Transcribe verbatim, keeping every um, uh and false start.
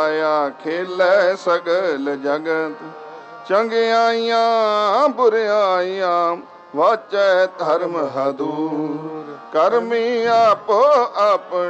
ਮਾਇਆ ਖੇਲੇ ਸਗਲ ਜਗਤ। ਚੰਗਿਆਈਆਂ ਬੁਰਿਆਈਆਂ ਵਾਚੈ ਧਰਮ ਹਦੂਰ। ਕਰਮੀ ਆਪੋ ਆਪਣੀ